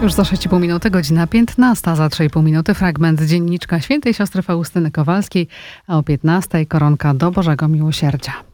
Już za 6,5 minuty, godzina 15, za 3,5 minuty fragment dzienniczka świętej siostry Faustyny Kowalskiej, a o 15 koronka do Bożego Miłosierdzia.